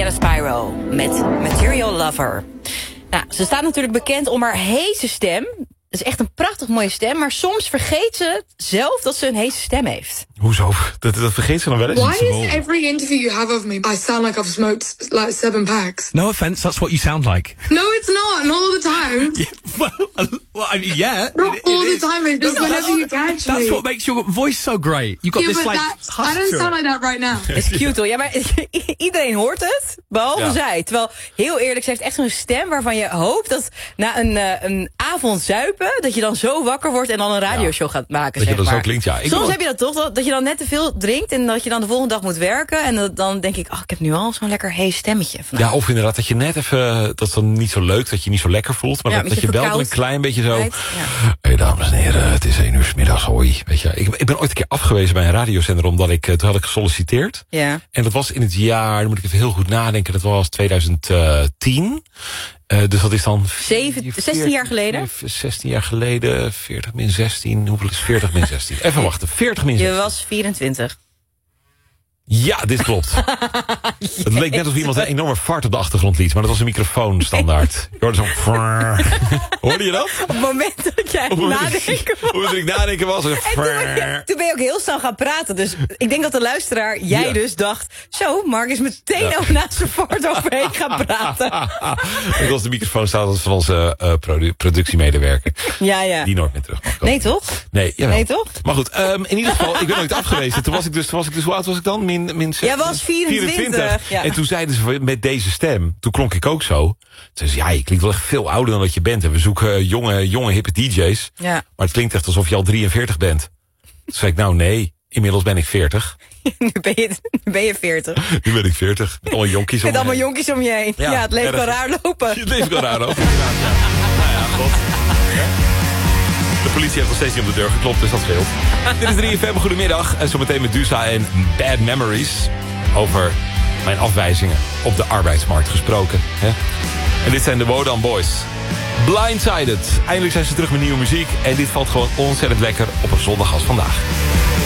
Florida Spyro met Material Lover. Nou, ze staat natuurlijk bekend om haar heese stem. Dat is echt een prachtig mooie stem, maar soms vergeet ze zelf dat ze een heese stem heeft. Hoezo? Dat vergeet ze dan wel eens. Why is every interview you have of me, I sound like I've smoked like 7 packs? No offense, that's what you sound like. No, it's not all the time. Well, I mean, yeah. Not all the time, it's just whenever you catch me. That's what makes your voice so great. You've got this, like, I don't sound like that right now. Is cute hoor. Ja, maar iedereen hoort het, behalve zij. Terwijl, heel eerlijk, ze heeft echt zo'n stem waarvan je hoopt dat na een avond zuipen, dat je dan zo wakker wordt en dan een radioshow gaat maken. Dat je dat maar. zo klinkt, ja. Soms heb je dat toch, dat je dan net te veel drinkt en dat je dan de volgende dag moet werken. En dan denk ik, ik heb nu al zo'n lekker hees stemmetje vanavond. Ja, of inderdaad dat je net even, dat is dan niet zo leuk, dat je niet zo lekker voelt. Maar dat je belt een klein beetje zo. Hey, dames en heren, het is 1 uur 's middags, hoi. Weet je, ik ben ooit een keer afgewezen bij een radiozender, omdat toen had ik gesolliciteerd. Ja. En dat was in het jaar, dan moet ik even heel goed nadenken, dat was 2010. Dus dat is dan 16 jaar geleden? 16 jaar geleden, 40 min 16. Hoeveel is 40 min 16? Even wachten, 40 min 16. Je was 24. Ja, dit klopt. Het leek net alsof iemand een enorme fart op de achtergrond liet. Maar dat was een microfoon standaard. Je hoorde zo... Hoorde je dat? Op het moment dat jij nadenken was. Hoe ik nadenken was. En toen ben je ook heel snel gaan praten. Dus ik denk dat de luisteraar, dus dacht... Zo, Mark is meteen ook naast zijn fart overheen gaan praten. Dat was de microfoon staat van onze productiemedewerker. Ja. Die nooit meer terug mag komen. Nee, toch? Nee, jawel. Nee, toch? Maar goed, in ieder geval, ik ben nooit afgewezen. Toen was ik dus, hoe oud was ik dan? Jij was 24. Ja. En toen zeiden ze met deze stem, toen klonk ik ook zo. Toen zei ze, je klinkt wel echt veel ouder dan dat je bent. En we zoeken jonge hippe DJ's. Ja. Maar het klinkt echt alsof je al 43 bent. Toen zei ik, nou nee, inmiddels ben ik 40. Nu ben je 40. Nu ben ik 40. Met allemaal jonkies om je heen. Allemaal jonkies om je heen. Ja, het leven kan raar lopen. Het leven kan raar lopen. Nou ja, god. De politie heeft nog steeds niet op de deur geklopt, dus dat scheelt. Dit is 3FM, goedemiddag. En zometeen Medusa en Bad Memories. Over mijn afwijzingen op de arbeidsmarkt gesproken. Hè? En dit zijn de Wodan Boys. Blindsided. Eindelijk zijn ze terug met nieuwe muziek. En dit valt gewoon ontzettend lekker op een zondag als vandaag.